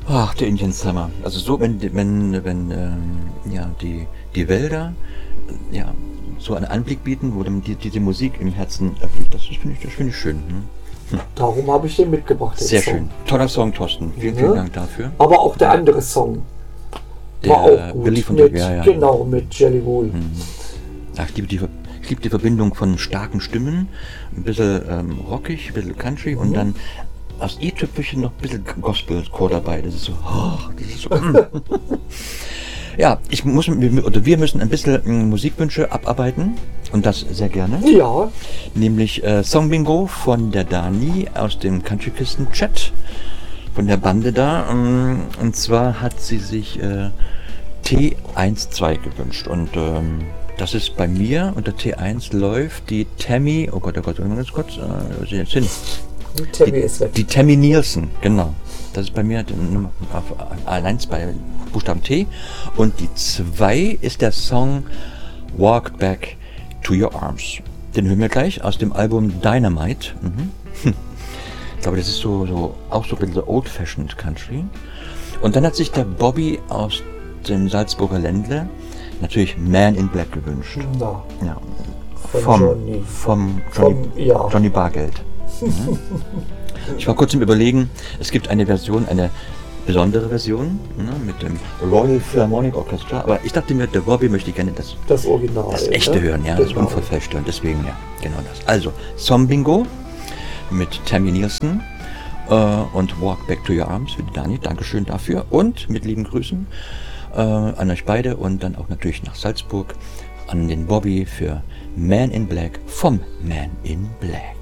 Ach, der Indian Summer. Also so, wenn ja, die Wälder, ja, so einen Anblick bieten, wo dann diese Musik im Herzen erblüht. Das finde ich schön. Darum habe ich den mitgebracht. Den Sehr Song. schön. Toller Song, Thorsten. Vielen Dank dafür. Aber auch der andere Song war auch gut. Belief Mit, ja. Genau, mit Jelly Roll. Ach, ich liebe die Verbindung von starken Stimmen, ein bisschen rockig, ein bisschen country und dann aus i-Tüpfelchen noch ein bisschen Gospelchor dabei. Das ist so. Ja, wir müssen ein bisschen Musikwünsche abarbeiten und das sehr gerne. Ja. Nämlich Song Bingo von der Dani aus dem Country-Kisten-Chat von der Bande da. Und zwar hat sie sich T12 gewünscht und das ist bei mir unter T1 läuft die Tammy, oh Gott, ganz kurz, jetzt hin. Tammy ist weg. Die Tammy Nielsen, genau. Das ist bei mir die Nummer auf 1 bei Buchstaben T. Und die 2 ist der Song Walk Back to Your Arms. Den hören wir gleich aus dem Album Dynamite. Ich glaube, das ist auch so ein bisschen old-fashioned Country. Und dann hat sich der Bobby aus dem Salzburger Ländle natürlich Man in Black gewünscht. Na, ja. Vom Johnny Bargeld. Ich war kurz im Überlegen, es gibt eine besondere Version mit dem Royal Philharmonic Orchestra, aber ich dachte mir, der Bobby möchte gerne das Original, das echte hören, ja, genau. Das unverfälschte und deswegen, ja, genau das. Also, Song Bingo mit Tammy Nielsen und Walk Back to Your Arms für die Dani, Dankeschön dafür und mit lieben Grüßen an euch beide und dann auch natürlich nach Salzburg an den Bobby für Man in Black vom Man in Black.